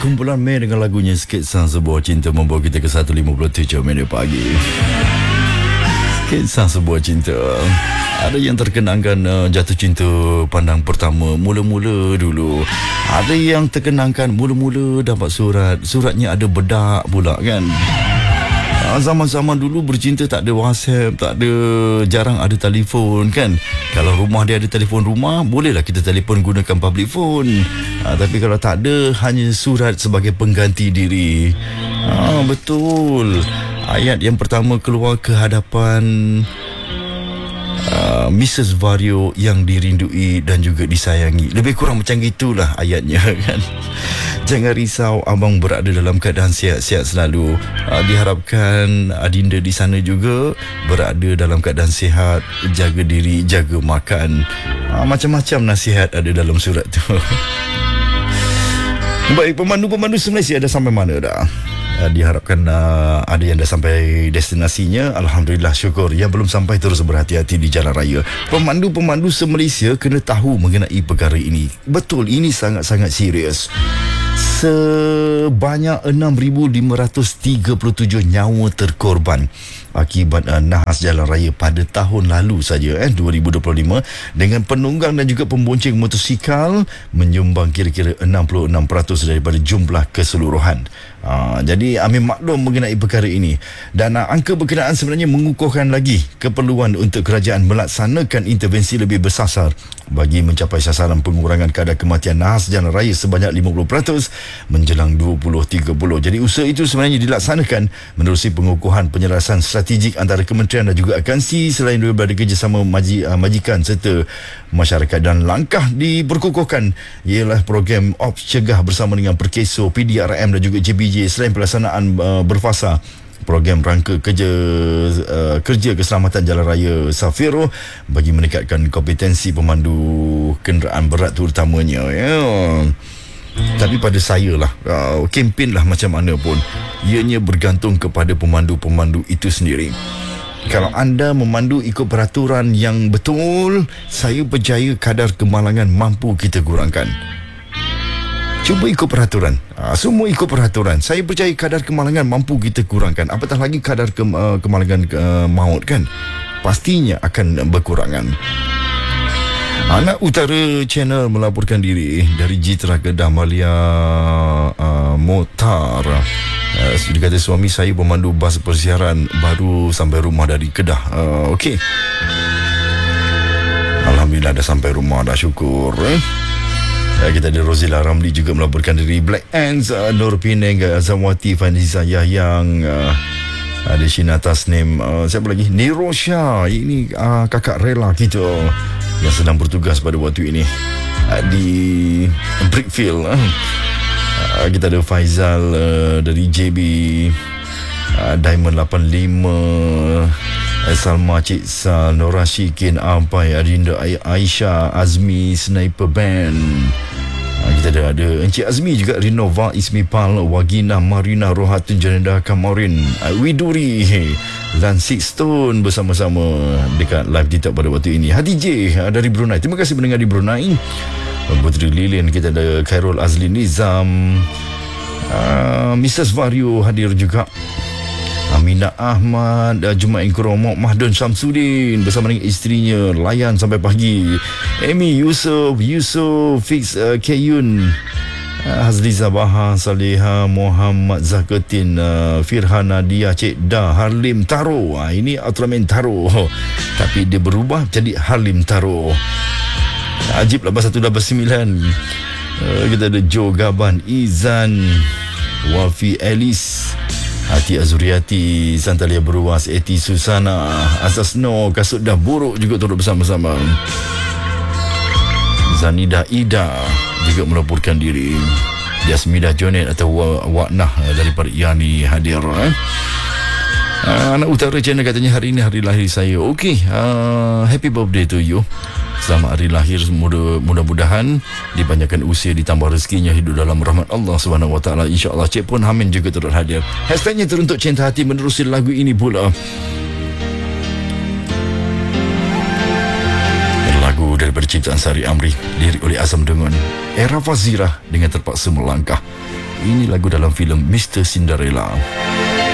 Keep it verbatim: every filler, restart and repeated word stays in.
Kumpulan Mei dengan lagunya Sketsa Sebuah Cinta membawa kita ke satu lima puluh tujuh minit pagi. Sketsa Sebuah Cinta. Ada yang terkenangkan uh, jatuh cinta pandang pertama, mula-mula dulu. Ada yang terkenangkan mula-mula dapat surat, suratnya ada bedak pula kan. Zaman-zaman dulu bercinta tak ada WhatsApp, tak ada, jarang ada telefon kan. Kalau rumah dia ada telefon rumah, bolehlah kita telefon gunakan public phone. Ha, tapi kalau tak ada, hanya surat sebagai pengganti diri. Ha, betul. Ayat yang pertama keluar ke hadapan uh, Missus Vario yang dirindui dan juga disayangi. Lebih kurang macam itulah ayatnya kan. Jangan risau, abang berada dalam keadaan sihat-sihat selalu. Uh, diharapkan adinda di sana juga berada dalam keadaan sihat, jaga diri, jaga makan. Uh, macam-macam nasihat ada dalam surat tu. Baik, pemandu-pemandu se-Malaysia dah sampai mana dah? Uh, diharapkan uh, ada yang dah sampai destinasinya. Alhamdulillah, syukur. Yang belum sampai terus berhati-hati di jalan raya. Pemandu-pemandu se-Malaysia kena tahu mengenai perkara ini. Betul, ini sangat-sangat serius. Sebanyak enam ribu lima ratus tiga puluh tujuh nyawa terkorban akibat uh, nahas jalan raya pada tahun lalu saja eh dua ribu dua puluh lima, dengan penunggang dan juga pembonceng motosikal menyumbang kira-kira enam puluh enam peratus daripada jumlah keseluruhan. Uh, jadi ambil maklum mengenai perkara ini, dan uh, angka berkenaan sebenarnya mengukuhkan lagi keperluan untuk kerajaan melaksanakan intervensi lebih bersasar bagi mencapai sasaran pengurangan kadar kematian nahas jalan raya sebanyak lima puluh peratus menjelang dua ribu tiga puluh. Jadi usaha itu sebenarnya dilaksanakan menerusi pengukuhan penyelarasan strategik antara kementerian dan juga agensi selain daripada kerjasama maji, uh, majikan serta masyarakat. Dan langkah diperkukuhkan ialah program Ops Cegah bersama dengan Perkeso, P D R M dan juga J B J selain pelaksanaan uh, berfasa program rangka kerja uh, kerja keselamatan jalan raya Safiro bagi meningkatkan kompetensi pemandu kenderaan berat terutamanya ya. Tapi pada saya lah, uh, kempen lah macam mana pun, ianya bergantung kepada pemandu-pemandu itu sendiri. Kalau anda memandu ikut peraturan yang betul, saya percaya kadar kemalangan mampu kita kurangkan. Cuba ikut peraturan. Ha, semua ikut peraturan. Saya percaya kadar kemalangan mampu kita kurangkan. Apatah lagi kadar ke, uh, kemalangan uh, maut kan. Pastinya akan berkurangan. Anak Utara Channel melaporkan diri dari Jitra Kedah Malia uh, Motar. Uh, dia kata suami saya pemandu bas persiaran baru sampai rumah dari Kedah. Uh, Okey. Alhamdulillah dah sampai rumah, dah syukur. Eh? Uh, kita ada Rozila Ramli juga melaporkan diri. Black Ants, uh, Nur Penang, Azamwati, Faniza Yahyang, uh, ada Shina Tasnim, uh, siapa lagi? Nirosha. Ini uh, kakak rela kita yang sedang bertugas pada waktu ini uh, di Brickfield. Uh. Uh, kita ada Faizal uh, dari J B, uh, Diamond lapan lima, uh, Salma Cik Sal, Nora Syikin, Ampai, Adinda Aisyah, Azmi, Sniper Band. Uh, kita ada, ada Encik Azmi juga, Rinova, Ismi Pal, Wagina, Marina, Rohatun, Janenda, Kamarin, uh, Widuri dan Six Stone bersama-sama dekat live TikTok pada waktu ini. Hadi J uh, dari Brunei. Terima kasih mendengar di Brunei. Putri Lilin, kita ada Khairul Azli Nizam, uh, Missus Vario hadir juga, Aminah Ahmad, uh, Jumain Kuromok, Mahdun Syamsuddin bersama dengan isterinya layan sampai pagi. Amy Yusof, Yusof, Fix uh, Kayun, uh, Hazli Zabaha, Saleha, Muhammad Zaketin, uh, Firhana Dia, Cik Da, Harlim Taro. uh, Ini Ultraman Taro tapi dia berubah jadi Harlim Taro. Ajib lapan satu lapan sembilan. uh, Kita ada Joe Gaban, Izan, Wafi Elis, Hati Azuriati, Santalia Beruas, Eti Susana, Asas No, Kasut Dah Buruk juga turut bersama-sama. Zanida Ida juga melaporkan diri. Jasmida Jonet atau Waknah daripada Yani hadir. eh? Uh, Anak Utara Channel katanya hari ini hari lahir saya. Okey, uh, happy birthday to you. Selamat hari lahir, mudah, mudah-mudahan dipanjangkan usia, ditambah rezekinya, hidup dalam rahmat Allah Subhanahu Wa Taala. InsyaAllah. Cik Pun Hamin juga turut hadir. Hashtagnya teruntuk cinta hati menerusi lagu ini pula. Lagu daripada ciptaan Sari Amri, lirik oleh Azam Dengon, Era Fazirah dengan Terpaksa Melangkah. Ini lagu dalam filem Mister Cinderella.